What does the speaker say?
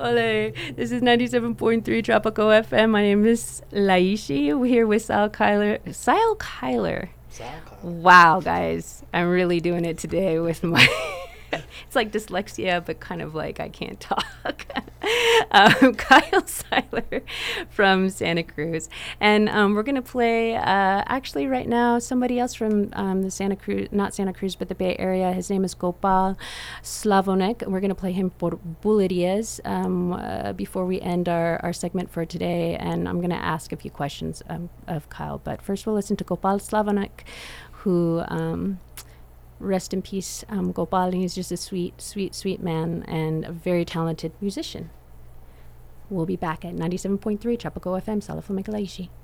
Ole, this is 97.3 Tropico FM. My name is Laishi. We're here with Sal Kyler. Sal Kyler. Wow, guys. I'm really doing it today with my... It's like dyslexia, but kind of like I can't talk. Kyle Seiler from Santa Cruz. And we're going to play, actually right now, somebody else from the Santa Cruz, not Santa Cruz, but the Bay Area. His name is Gopal Slavonek. We're going to play him Por Bulerías before we end our segment for today. And I'm going to ask a few questions of Kyle. But first we'll listen to Gopal Slavonek, who... rest in peace, Gopal. He's just a sweet, sweet, sweet man and a very talented musician. We'll be back at 97.3 Tropico FM, Sala Flamenca Laishi.